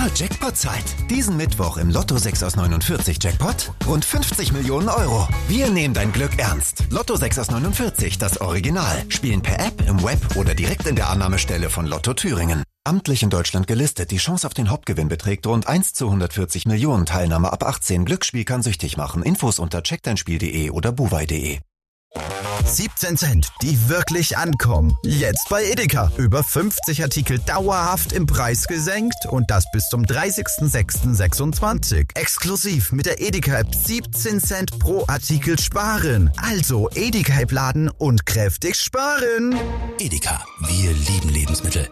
Jackpot-Zeit. Diesen Mittwoch im Lotto 6 aus 49 Jackpot rund 50 Millionen Euro. Wir nehmen dein Glück ernst. Lotto 6 aus 49, das Original. Spielen per App, im Web oder direkt in der Annahmestelle von Lotto Thüringen. Amtlich in Deutschland gelistet. Die Chance auf den Hauptgewinn beträgt rund 1 zu 140 Millionen. Teilnahme ab 18. Glücksspiel kann süchtig machen. Infos unter checkdeinspiel.de oder buwei.de. 17 Cent, die wirklich ankommen. Jetzt bei Edeka. Über 50 Artikel dauerhaft im Preis gesenkt und das bis zum 30.06.26. Exklusiv mit der Edeka-App 17 Cent pro Artikel sparen. Also Edeka-App laden und kräftig sparen. Edeka, wir lieben Lebensmittel.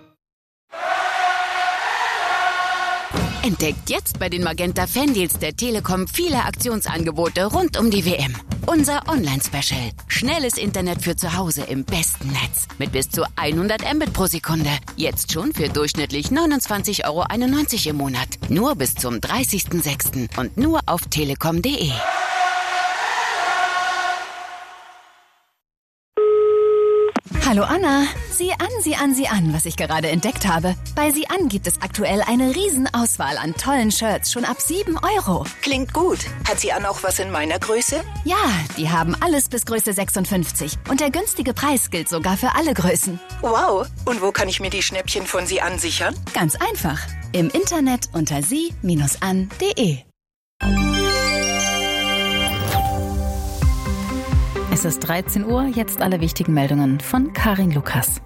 Entdeckt jetzt bei den Magenta Fandeals der Telekom viele Aktionsangebote rund um die WM. Unser Online-Special. Schnelles Internet für zu Hause im besten Netz. Mit bis zu 100 Mbit pro Sekunde. Jetzt schon für durchschnittlich 29,91 Euro im Monat. Nur bis zum 30.06. und nur auf telekom.de. Hallo Anna, sieh an, was ich gerade entdeckt habe. Bei Sie an gibt es aktuell eine Riesenauswahl an tollen Shirts, schon ab 7 Euro. Klingt gut. Hat Sie an auch was in meiner Größe? Ja, die haben alles bis Größe 56. Und der günstige Preis gilt sogar für alle Größen. Wow. Und wo kann ich mir die Schnäppchen von Sie an sichern? Ganz einfach. Im Internet unter sie-an.de. Es ist 13 Uhr, jetzt alle wichtigen Meldungen von Karin Lukas.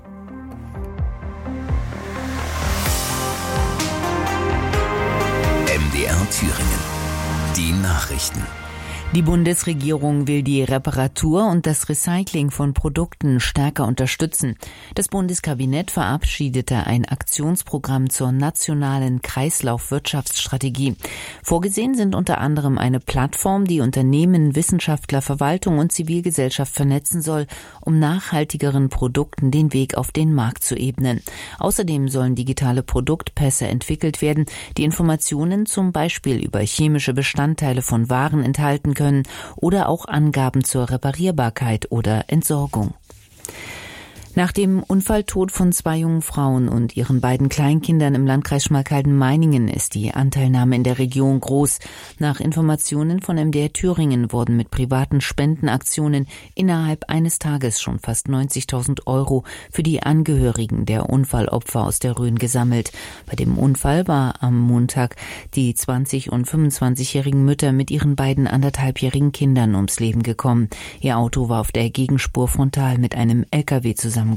MDR Thüringen. Die Nachrichten. Die Bundesregierung will die Reparatur und das Recycling von Produkten stärker unterstützen. Das Bundeskabinett verabschiedete ein Aktionsprogramm zur nationalen Kreislaufwirtschaftsstrategie. Vorgesehen sind unter anderem eine Plattform, die Unternehmen, Wissenschaftler, Verwaltung und Zivilgesellschaft vernetzen soll, um nachhaltigeren Produkten den Weg auf den Markt zu ebnen. Außerdem sollen digitale Produktpässe entwickelt werden, die Informationen zum Beispiel über chemische Bestandteile von Waren enthalten können oder auch Angaben zur Reparierbarkeit oder Entsorgung. Nach dem Unfalltod von 2 jungen Frauen und ihren beiden Kleinkindern im Landkreis Schmalkalden-Meiningen ist die Anteilnahme in der Region groß. Nach Informationen von MDR Thüringen wurden mit privaten Spendenaktionen innerhalb eines Tages schon fast 90.000 Euro für die Angehörigen der Unfallopfer aus der Rhön gesammelt. Bei dem Unfall war am Montag die 20- und 25-jährigen Mütter mit ihren beiden 1,5-jährigen Kindern ums Leben gekommen. Ihr Auto war auf der Gegenspur frontal mit einem LKW zusammengestoßen.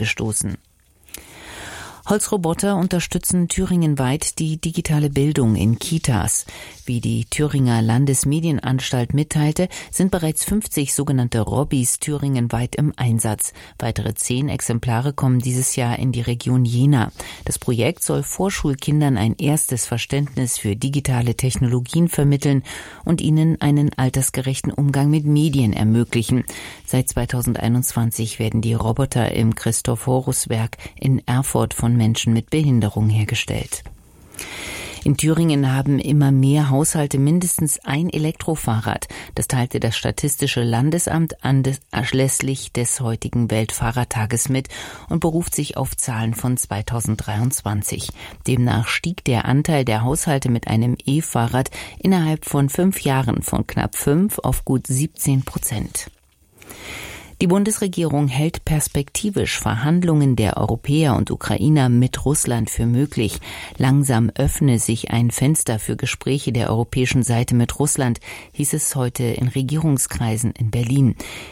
Holzroboter unterstützen thüringenweit die digitale Bildung in Kitas. Wie die Thüringer Landesmedienanstalt mitteilte, sind bereits 50 sogenannte Robbys thüringenweit im Einsatz. Weitere 10 Exemplare kommen dieses Jahr in die Region Jena. Das Projekt soll Vorschulkindern ein erstes Verständnis für digitale Technologien vermitteln und ihnen einen altersgerechten Umgang mit Medien ermöglichen. Seit 2021 werden die Roboter im Christophoruswerk in Erfurt von Menschen mit Behinderung hergestellt. In Thüringen haben immer mehr Haushalte mindestens ein Elektrofahrrad. Das teilte das Statistische Landesamt anlässlich des heutigen Weltfahrradtages mit und beruft sich auf Zahlen von 2023. Demnach stieg der Anteil der Haushalte mit einem E-Fahrrad innerhalb von 5 Jahren von knapp 5 auf gut 17%. Die Bundesregierung hält perspektivisch Verhandlungen der Europäer und Ukrainer mit Russland für möglich. Langsam öffne sich ein Fenster für Gespräche der europäischen Seite mit Russland, hieß es heute in Regierungskreisen in Berlin.